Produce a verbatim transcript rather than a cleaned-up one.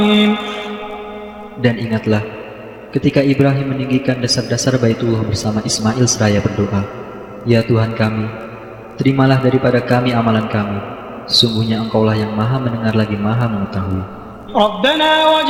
Dan ingatlah, ketika Ibrahim meninggikan dasar-dasar Baitullah bersama Ismail seraya berdoa, "Ya Tuhan kami, terimalah daripada kami amalan kami. Sesungguhnya Engkaulah yang maha mendengar lagi maha mengetahui."